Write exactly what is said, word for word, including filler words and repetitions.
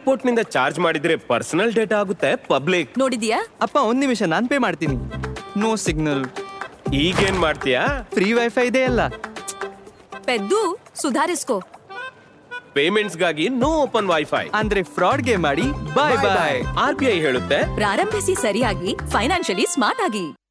Airport ನಿಂದ charge ಮಾಡಿದ್ರೆ personal data ಆಗುತ್ತೆ ಪಬ್ಲಿಕ್. ನೋಡಿದ್ಯಾ? ಅಪ್ಪ ಒಂದ್ ನಿಮಿಷ, ನಾನ್ ಪೇ ಮಾಡ್ತೀನಿ. No signal. ಈಗೇನ್ ಮಾಡ್ತೀಯಾ? ಫ್ರೀ ವೈಫೈ ಇದೆ ಅಲ್ಲ. ಪೆದ್ದು ಸುಧಾರಿಸ್ಕೋ. ಪೇಮೆಂಟ್ಸ್ ಗಾಗಿ ನೋ ಓಪನ್ ವೈಫೈ ಅಂದ್ರೆ ಫ್ರಾಡ್ಗೆ ಮಾಡಿ ಬಾಯ್ ಬಾಯ್. ಆರ್ ಬಿ ಐ ಹೇಳುತ್ತೆ ಪ್ರಾರಂಭಿಸಿ ಸರಿಯಾಗಿ, ಫೈನಾನ್ಷಿಯಲಿ ಸ್ಮಾರ್ಟ್ ಆಗಿ.